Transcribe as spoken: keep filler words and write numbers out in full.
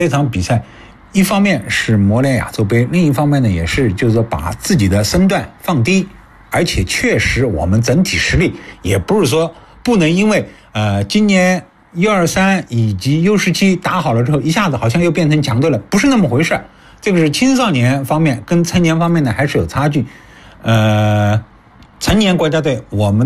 这场比赛一方面是磨练亚洲杯，另一方面呢也是就是说把自己的身段放低，而且确实我们整体实力也不是说不能因为呃今年 U 二三 以及 U 十七 打好了之后一下子好像又变成强队了，不是那么回事。这个是青少年方面跟成年方面呢还是有差距。呃成年国家队我们